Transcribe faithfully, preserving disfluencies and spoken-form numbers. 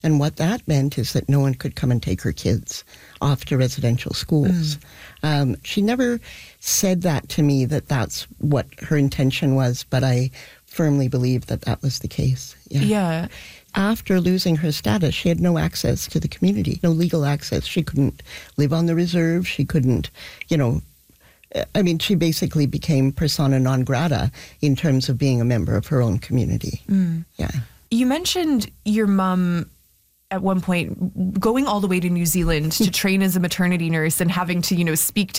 And what that meant is that no one could come and take her kids off to residential schools. Mm. Um, she never said that to me, that that's what her intention was, but I firmly believe that that was the case. Yeah. Yeah. After losing her status, she had no access to the community, no legal access. She couldn't live on the reserve. She couldn't, you know, I mean, she basically became persona non grata in terms of being a member of her own community. Mm. Yeah. You mentioned your mom at one point going all the way to New Zealand to train as a maternity nurse and having to, you know, speak to